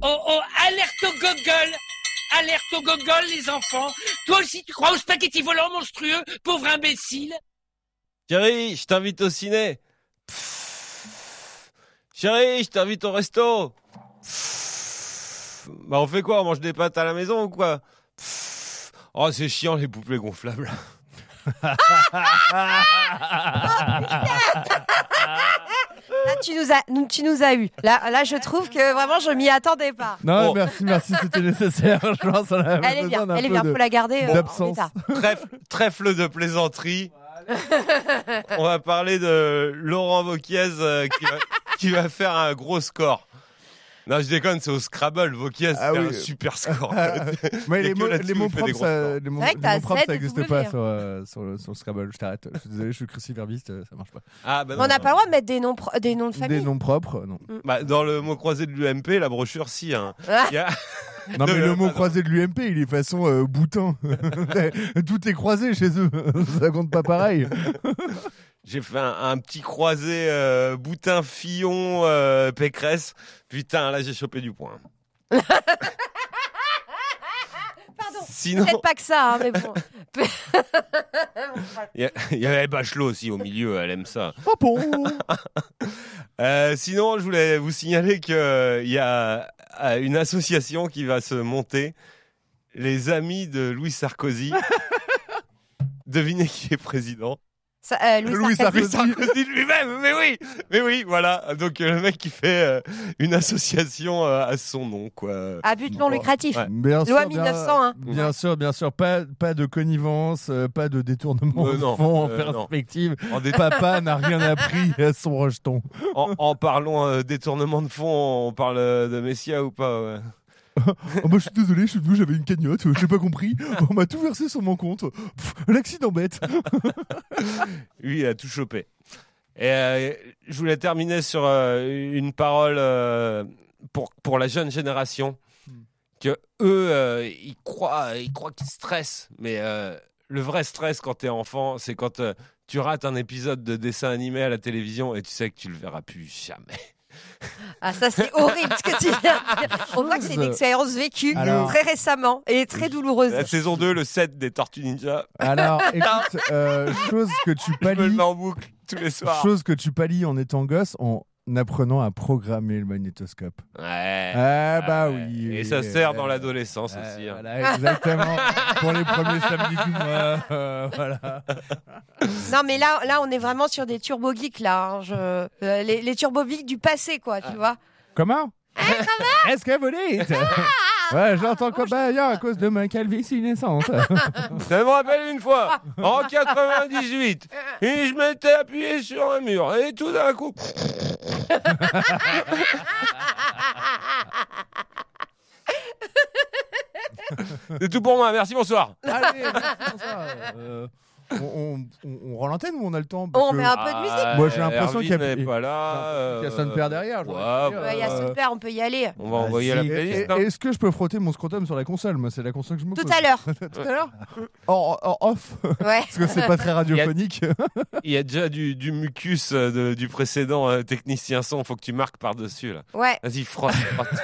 Oh, alerte au gogol! Alerte au gogol, les enfants! Toi aussi, tu crois au spaghetti volant monstrueux, pauvre imbécile? Chérie, je t'invite au ciné. Chérie, je t'invite au resto. Bah on fait quoi? On mange des pâtes à la maison ou quoi? Oh, c'est chiant les poupées gonflables. Là, tu nous as eu. Là, je trouve que vraiment, je m'y attendais pas. Non, merci, c'était nécessaire. Je pense qu'on avait Elle est bien, besoin faut la garder en d'absence. état. Trèfle de plaisanterie. On va parler de Laurent Wauquiez qui va faire un gros score. Non, je déconne, c'est au Scrabble. Wauquiez, c'est un super score. Mais les mots propres, ça Z, n'existe W, pas hein. sur le Scrabble. Je t'arrête. Je suis désolé, je suis cruciverbiste, ça marche pas. Ah, bah non, On n'a pas le droit de mettre des noms de famille. Des noms propres, non. Bah, dans le mot croisé de l'UMP, la brochure, si. Hein. Il y a... Non, mais le mot croisé de l'UMP, il est façon boutin. Tout est croisé chez eux. Ça compte pas pareil. J'ai fait un petit croisé Boutin, Fillon, Pécresse. Putain, là, j'ai chopé du point. Pardon, Sinon, peut-être pas que ça, hein, mais bon. il y avait Bachelot aussi au milieu, elle aime ça. Oh bon. Sinon, je voulais vous signaler qu'il y a une association qui va se monter, les Amis de Louis Sarkozy. Devinez qui est président. Louis Sarkozy lui-même, mais oui, voilà. Donc le mec qui fait une association à son nom, quoi. À but non lucratif. Ouais. Bien Loi sûr, 1900. Hein. Bien sûr. Pas de connivence, pas de détournement de non, fonds en non. perspective. Papa n'a rien appris à son rejeton. En parlant détournement de fonds, on parle de Messia ou pas? Ouais. Oh bah, je suis désolé, j'avais une cagnotte, j'ai pas compris. On m'a tout versé sur mon compte. L'accident bête. Lui, il a tout chopé. Et je voulais terminer sur une parole pour la jeune génération. Que eux, ils croient qu'ils stressent. Mais le vrai stress quand t'es enfant, c'est quand tu rates un épisode de dessin animé à la télévision et tu sais que tu le verras plus jamais. Ah, ça, c'est horrible ce que tu viens de dire. On voit que c'est une expérience vécue très récemment et très douloureuse. La saison 2, le 7 des Tortues Ninja. Alors, écoute, chose que tu Je me le pallies. mets en boucle tous les soirs. Chose que tu pallies en étant gosse, en apprenant à programmer le magnétoscope. Ouais. Ah bah oui. Et ça sert dans l'adolescence aussi. Hein. Voilà, exactement. Pour les premiers samedis du mois. Voilà. Non, mais là, on est vraiment sur des turbo-geeks, là. Hein. Les turbo-geeks du passé, quoi, tu vois. Comment? Est-ce que vous dites? Ouais, j'entends comme à cause de ma calvitie naissante. Ça me rappelle une fois, en 98, et je m'étais appuyé sur un mur, et tout d'un coup... C'est tout pour moi, merci, bonsoir. Allez, bonsoir. On rend l'antenne ou on a le temps? On met un peu de musique. Moi, j'ai l'impression qu'il y a pas là. qu'il y a son père derrière. Il y a son père, on peut y aller. On va envoyer la playlist. hein. Est-ce que je peux frotter mon scrotum sur la console? Moi, c'est la console que je me pose. Tout à l'heure. Tout à l'heure? En off. Ouais. Parce que c'est pas très radiophonique. Il y a déjà du mucus du précédent technicien son, faut que tu marques par-dessus. Là. Ouais. Vas-y, frotte.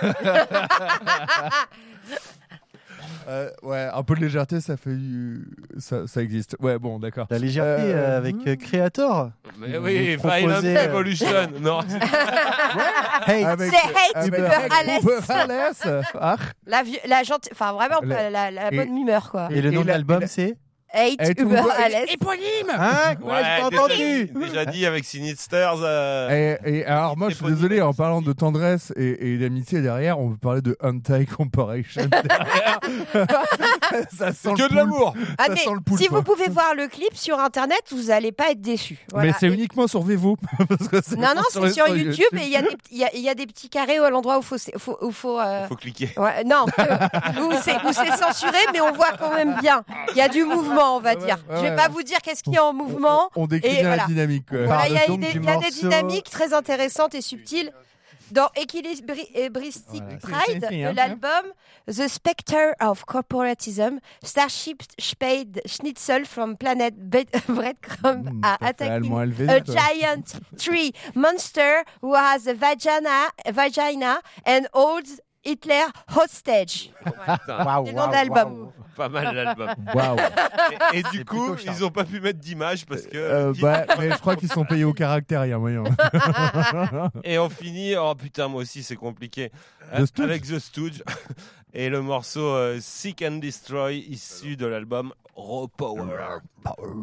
Ouais, un peu de légèreté, ça fait ça existe. Ouais, bon, d'accord. La légèreté avec Creator. Mais oui, Vous Violent proposez, Evolution. Non. Hey, Avec, C'est Hate avec Uber Alice. Ah. La gentille, enfin vraiment la bonne humeur, quoi. et le nom de l'album, et c'est Hate Hate Uber Uber- Alice. Éponyme. Hein? Ouais, j'ai pas entendu. Déjà dit avec Sinisters. Et alors moi je suis désolé, en parlant de tendresse et d'amitié derrière, on peut parler de anti-comparison derrière. Ça sent Que le de l'amour. Ah, Ça mais sent le poulpe. si vous pouvez voir le clip sur internet, vous n'allez pas être déçus. Voilà. Mais c'est Et- uniquement sur Vevo. Parce que c'est Non, c'est sur YouTube et il y a des petits carrés à l'endroit où il faut Faut cliquer. ouais, non, où c'est censuré, mais on voit quand même bien. Il y a du mouvement, on va dire. Je vais pas vous dire qu'est-ce qu'il y a en mouvement. On décrit Et bien voilà. la dynamique. Quoi. Voilà, il y a donc des du dynamiques très intéressantes et subtiles. Dans Equilibristic Pride c'est de l'album The Spectre of Corporatism, Starship Spade Schnitzel from Planet Breadcrumb are attacking a giant tree monster who has a vagina and holds Hitler Hostage. Waouh, C'est le nom de l'album. Pas mal l'album. Waouh. Et du coup, plutôt ils ont pas pu mettre d'image parce que. Mais je crois qu'ils sont payés au caractère, il y a moyen. Et on finit. Oh putain, moi aussi c'est compliqué. The Stooges. Avec The Stooges et le morceau Seek and Destroy issu de l'album Raw Power.